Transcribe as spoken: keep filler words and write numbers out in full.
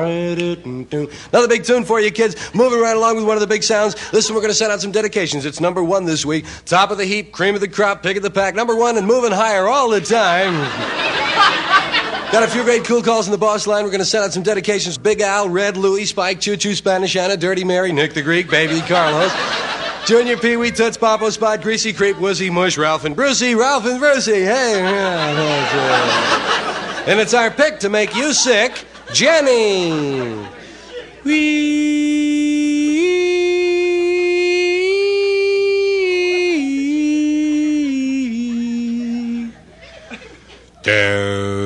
Another big tune for you, kids. Moving right along with one of the big sounds. Listen, we're going to send out some dedications. It's number one this week. Top of the heap, cream of the crop, pick of the pack. Number one and moving higher all the time. Got a few great cool calls in the boss line. We're going to send out some dedications. Big Al, Red, Louie, Spike, Choo Choo, Spanish Anna, Dirty Mary, Nick the Greek, Baby Carlos, Junior, Pee Wee, Toots, Popo, Spot, Greasy Creep, Woozy, Mush, Ralph and Brucey, Ralph and Brucey. Hey, yeah, that's right. And it's our pick to make you sick, Jenny. We down.